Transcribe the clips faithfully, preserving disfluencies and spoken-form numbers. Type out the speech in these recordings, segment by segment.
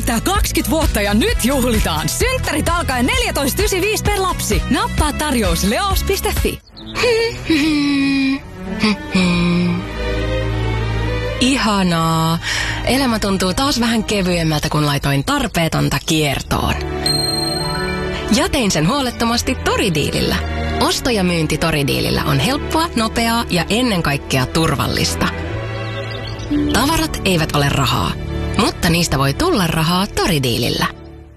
täyttää kaksikymmentä vuotta ja nyt juhlitaan. Synttärit alkaa neljätoista yhdeksänkymmentäviisi per lapsi. Nappaa tarjous leos piste fi. Ihanaa. Elämä tuntuu taas vähän kevyemmältä, kun laitoin tarpeetonta kiertoon. Ja tein sen huolettomasti Toridiilillä. Osto- ja myynti Toridiilillä on helppoa, nopeaa ja ennen kaikkea turvallista. Tavarat eivät ole rahaa, mutta niistä voi tulla rahaa Toridiilillä.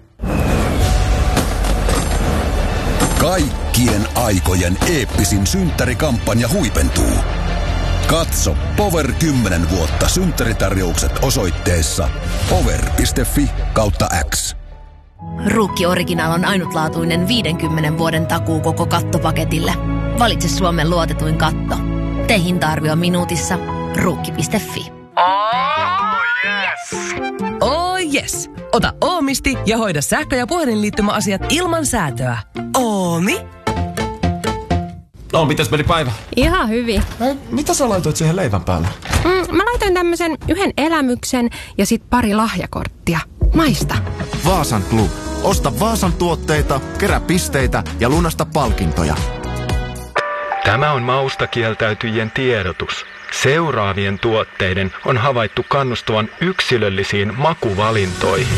Kaikkien aikojen eeppisin synttärikampanja huipentuu. Katso Power kymmenen vuotta synttäritarjoukset osoitteessa power piste fi kautta X. Ruukki Original on ainutlaatuinen viidenkymmenen vuoden takuu koko kattopaketille. Valitse Suomen luotetuin katto. Tee hinta-arvio minuutissa. Ruukki piste fi. Oh yes! Oh yes! Ota Oomisti ja hoida sähkö- ja puhelinliittymäasiat ilman säätöä. Oomi? No, mitäs meni päivä? Ihan hyvin. Äh, mitä sä laitoit siihen leivän päälle? Mm, mä laitoin tämmösen yhden elämyksen ja sit pari lahjakorttia. Maista. Vaasan Club. Osta Vaasan tuotteita, kerää pisteitä ja lunasta palkintoja. Tämä on mausta kieltäytyjien tiedotus. Seuraavien tuotteiden on havaittu kannustavan yksilöllisiin makuvalintoihin.